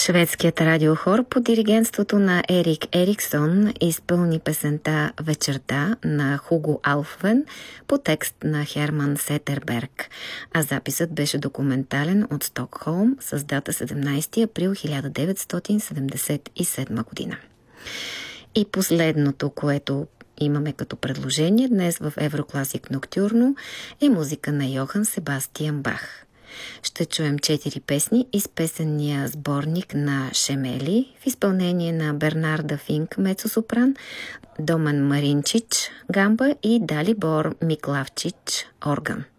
Шведският радиохор под диригентството на Ерик Ериксон изпълни песента «Вечерта» на Хуго Алфвен по текст на Херман Сетерберг, а записът беше документален от Стокхолм с дата 17 април 1977 година. И последното, което имаме като предложение днес в Еврокласик Ноктюрно, е музика на Йохан Себастиан Бах. Ще чуем 4 песни из песенния сборник на Шемели в изпълнение на Бернарда Финк мецо-сопран, Доман Маринчич гамба и Далибор Миклавчич орган.